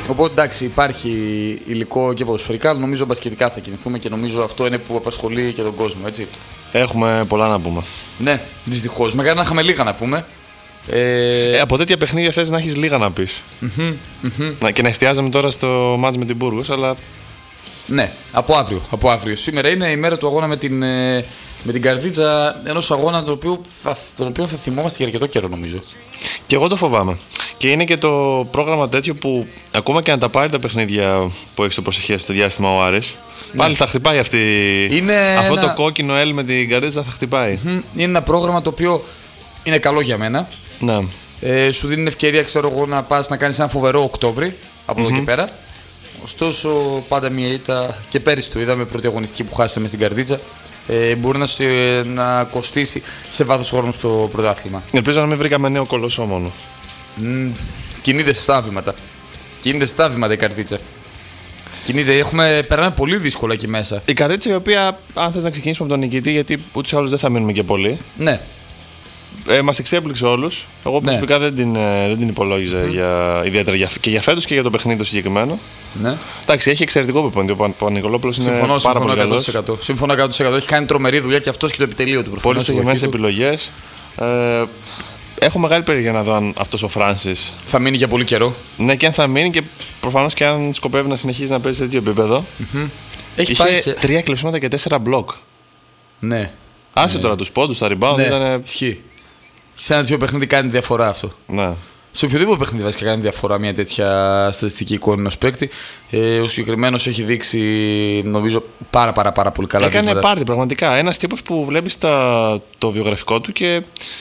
Οπότε εντάξει, υπάρχει υλικό και ποδοσφαιρικά, αλλά νομίζω μπασκετικά θα κινηθούμε και νομίζω αυτό είναι που απασχολεί και τον κόσμο, έτσι. Έχουμε πολλά να πούμε. Ναι, δυστυχώς. Μακάρι να είχαμε λίγα να πούμε. Από τέτοια παιχνίδια θες να έχεις λίγα να πεις. Και να εστιάζαμε τώρα στο μάτς με την Μπούργος, αλλά. Ναι, από αύριο. Σήμερα είναι η μέρα του αγώνα με την Καρδίτσα, ενός αγώνα τον οποίο θα θυμόμαστε για αρκετό καιρό, νομίζω. Και εγώ το φοβάμαι. Και είναι και το πρόγραμμα τέτοιο που ακόμα και να τα πάρει τα παιχνίδια που έχει στο προσεχές στο διάστημα ο Άρης, πάλι θα χτυπάει αυτό το κόκκινο L με την Καρδίτσα θα χτυπάει. Είναι ένα πρόγραμμα το οποίο είναι καλό για μένα. Ναι. Σου δίνει ευκαιρία, ξέρω εγώ, να πας να κάνεις ένα φοβερό Οκτώβρη από εδώ και πέρα. Ωστόσο, πάντα μια ήττα, και πέρυσι το είδαμε, πρώτη αγωνιστική που χάσαμε στην Καρδίτσα, μπορεί να κοστίσει σε βάθος χρόνου στο πρωτάθλημα. Ελπίζω να μην βρήκαμε νέο κολοσσό μόνο. Κινείται σε 7 βήματα. Κινείται σε 7 βήματα η Καρδίτσα. Περνάμε πολύ δύσκολα εκεί μέσα. Η Καρδίτσα, η οποία, αν θες να ξεκινήσουμε από τον νικητή, γιατί ούτως ή άλλως δεν θα μείνουμε και πολύ. Ναι. Μας εξέπληξε όλους. Εγώ προσωπικά δεν την υπολόγιζα ιδιαίτερα και για φέτος και για το παιχνίδι το συγκεκριμένο. Ναι. Εντάξει, έχει εξαιρετικό προπονητή. Ο Πανικολόπουλος είναι πάρα πολύ καλός. Συμφωνώ 100%. Έχει κάνει τρομερή δουλειά και αυτός και το επιτελείο του. Πολύ στοχευμένες επιλογές. Έχω μεγάλη περιέργεια να δω αν αυτός ο Φράνσις θα μείνει για πολύ καιρό. Ναι, και αν θα μείνει και προφανώς και αν σκοπεύει να συνεχίσει να παίζει σε τέτοιο επίπεδο. Είχε 3 κλεψίματα και 4 μπλοκ. Ναι. Άσε τώρα τους πόντους, τα rebound. Ναι, ισχύει. Σε ένα τέτοιο παιχνίδι κάνει διαφορά αυτό. Ναι. Σε οποιοδήποτε παιχνίδι βασικά κάνει διαφορά μια τέτοια στατιστική εικόνα ενός παίκτη. Ο συγκεκριμένος έχει δείξει, νομίζω, πάρα πολύ καλά. Έκανε πάρτι πραγματικά. Ένας τύπος που βλέπεις το βιογραφικό του και